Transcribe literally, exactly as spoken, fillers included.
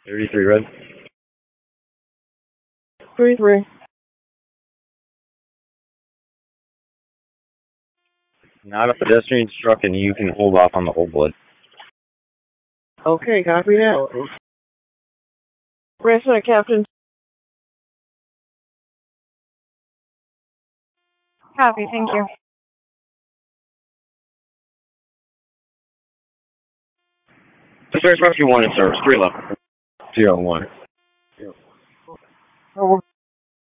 thirty-three red. three three. Not a pedestrian struck, and you can hold off on the whole blood. Okay, copy that. Rest of Captain. Copy, thank you. Dispatch rescue one in service, three eleven. Zero one. Over.